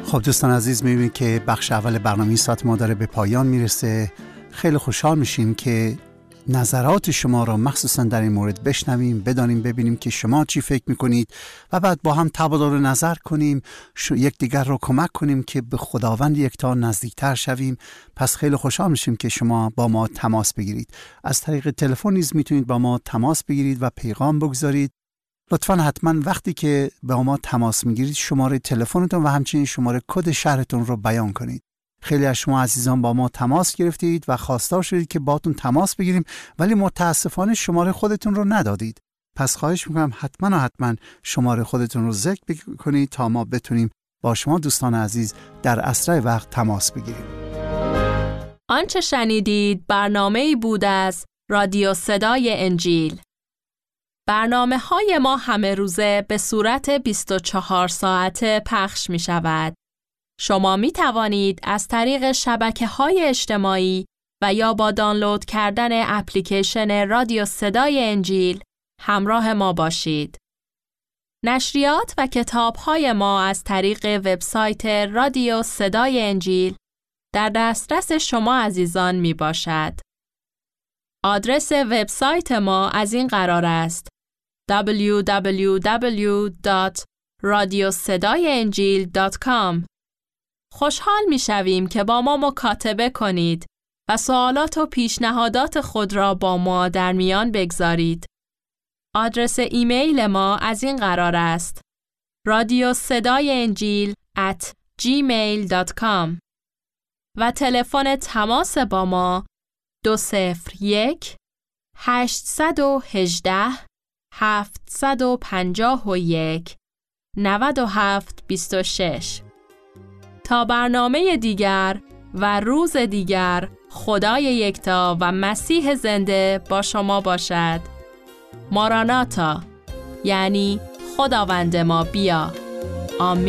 خب دوستان عزیز، می‌بینید که بخش اول برنامه ساعت ما داره به پایان میرسه. خیلی خوشحال میشیم که نظرات شما را مخصوصا در این مورد بشنویم، بدانیم، ببینیم که شما چی فکر میکنید و بعد با هم تبادل نظر کنیم، یکدیگر را کمک کنیم که به خداوند یکتا نزدیکتر شویم. پس خیلی خوشحال میشیم که شما با ما تماس بگیرید. از طریق تلفن نیز میتونید با ما تماس بگیرید و پیغام بگذارید. لطفاً حتما وقتی که با ما تماس میگیرید شماره تلفنتون و همچنین شماره کد شهرتون رو بیان کنید. خیلی از شما عزیزان با ما تماس گرفتید و خواستار شدید که باتون تماس بگیریم، ولی متاسفانه شماره خودتون رو ندادید. پس خواهش میکنم حتما شماره خودتون رو ذکر کنید تا ما بتونیم با شما دوستان عزیز در اسرع وقت تماس بگیریم. آنچه شنیدید برنامه‌ای بود از رادیو صدای انجیل. برنامه‌های ما همه روزه به صورت 24 ساعته پخش می شود. شما می توانید از طریق شبکه‌های اجتماعی و یا با دانلود کردن اپلیکیشن رادیو صدای انجیل همراه ما باشید. نشریات و کتاب‌های ما از طریق وبسایت رادیو صدای انجیل در دسترس شما عزیزان می باشد. آدرس وبسایت ما از این قرار است: www.radiosedaienjil.com. خوشحال می‌شویم که با ما مکاتبه کنید و سوالات و پیشنهادات خود را با ما در میان بگذارید. آدرس ایمیل ما از این قرار است: radiosedaienjil@gmail.com و تلفن تماس با ما 201 818 751 9726. تا برنامه دیگر و روز دیگر، خدای یکتا و مسیح زنده با شما باشد. ماراناتا، یعنی خداوند ما بیا. آمین.